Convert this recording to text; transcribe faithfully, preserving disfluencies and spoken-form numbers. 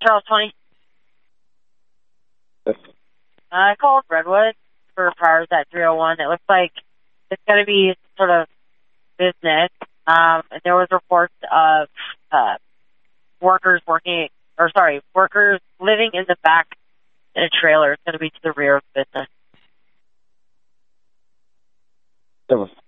Charles twenty. Yes. I called Redwood for powers at three oh one. It looks like it's going to be sort of business. Um, and there was reports of uh, workers working, or sorry, workers living in the back in a trailer. It's going to be to the rear of the business. That was